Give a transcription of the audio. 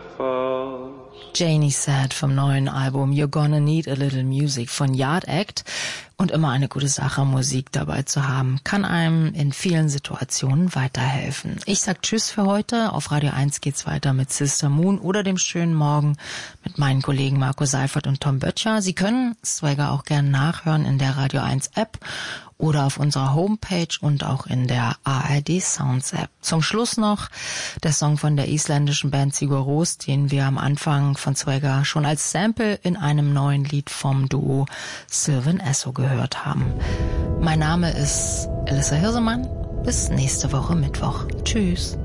waterfalls. Janie Said vom neuen Album You're Gonna Need a Little Music von Yard Act. Und immer eine gute Sache, Musik dabei zu haben, kann einem in vielen Situationen weiterhelfen. Ich sag Tschüss für heute. Auf Radio 1 geht's weiter mit Sister Moon oder dem schönen Morgen mit meinen Kollegen Marco Seifert und Tom Böttcher. Sie können Swagger auch gern nachhören in der Radio 1 App oder auf unserer Homepage und auch in der ARD Sounds App. Zum Schluss noch der Song von der isländischen Band Sigur Rós, den wir am Anfang von Swagger schon als Sample in einem neuen Lied vom Duo Sylvan Esso gehört haben. Mein Name ist Elissa Hirsemann. Bis nächste Woche Mittwoch. Tschüss.